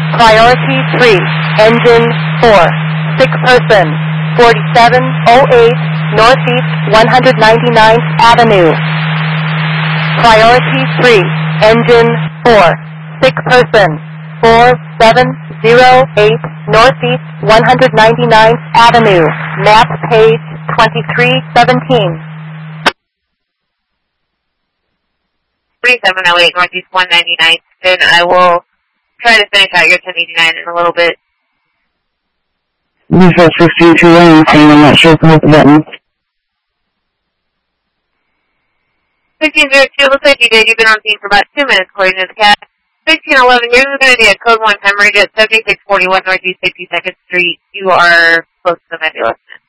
Priority 3, engine 4, sick person, 4708 Northeast 199th Avenue. Priority 3, engine 4, sick person, 4708 Northeast 199th Avenue, map page 2317. 3708 Northeast 199th, and I will try to finish out your 1089 in a little bit. This is 152 lane, saying I'm not sure if I hit the button. 1602, looks like you did. You've been on scene for about 2 minutes, according to the cat. 1611, you're going to be at code 1 time range at 7641 Northeast 62nd Street. You are close to the ambulance.